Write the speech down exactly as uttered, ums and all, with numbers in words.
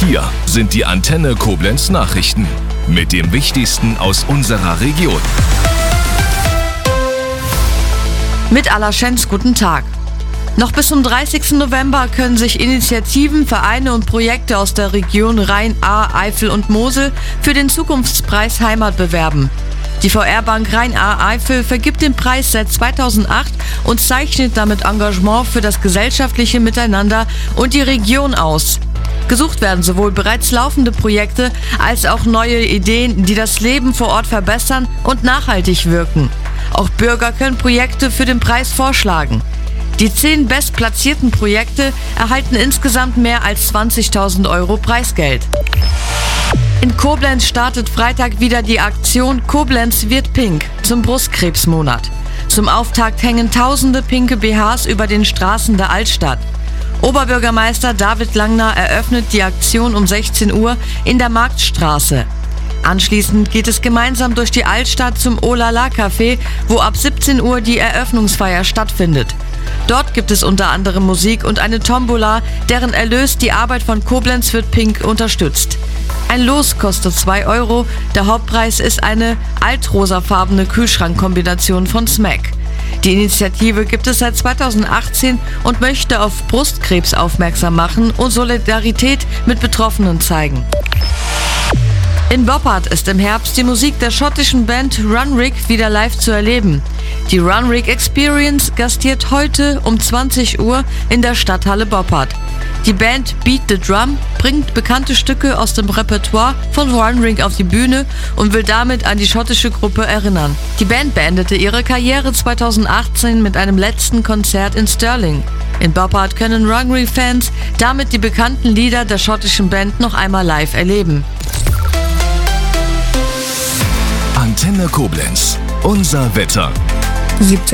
Hier sind die Antenne Koblenz Nachrichten mit dem Wichtigsten aus unserer Region. Mit Alaschenz, guten Tag. Noch bis zum dreißigsten November können sich Initiativen, Vereine und Projekte aus der Region Rhein-Ahr, Eifel und Mosel für den Zukunftspreis Heimat bewerben. Die V R-Bank Rhein-Ahr-Eifel vergibt den Preis seit zweitausendacht und zeichnet damit Engagement für das gesellschaftliche Miteinander und die Region aus. Gesucht werden sowohl bereits laufende Projekte als auch neue Ideen, die das Leben vor Ort verbessern und nachhaltig wirken. Auch Bürger können Projekte für den Preis vorschlagen. Die zehn bestplatzierten Projekte erhalten insgesamt mehr als zwanzigtausend Euro Preisgeld. In Koblenz startet Freitag wieder die Aktion Koblenz wird pink zum Brustkrebsmonat. Zum Auftakt hängen tausende pinke B Hs über den Straßen der Altstadt. Oberbürgermeister David Langner eröffnet die Aktion um sechzehn Uhr in der Marktstraße. Anschließend geht es gemeinsam durch die Altstadt zum Olala Café, wo ab siebzehn Uhr die Eröffnungsfeier stattfindet. Dort gibt es unter anderem Musik und eine Tombola, deren Erlös die Arbeit von Koblenz wird pink unterstützt. Ein Los kostet zwei Euro, der Hauptpreis ist eine altrosafarbene Kühlschrankkombination von Smack. Die Initiative gibt es seit zweitausendachtzehn und möchte auf Brustkrebs aufmerksam machen und Solidarität mit Betroffenen zeigen. In Boppard ist im Herbst die Musik der schottischen Band Runrig wieder live zu erleben. Die Runrig Experience gastiert heute um zwanzig Uhr in der Stadthalle Boppard. Die Band Beat the Drum bringt bekannte Stücke aus dem Repertoire von Runrig auf die Bühne und will damit an die schottische Gruppe erinnern. Die Band beendete ihre Karriere zweitausendachtzehn mit einem letzten Konzert in Stirling. In Boppard können Runrig-Fans damit die bekannten Lieder der schottischen Band noch einmal live erleben. Antenne Koblenz, unser Wetter.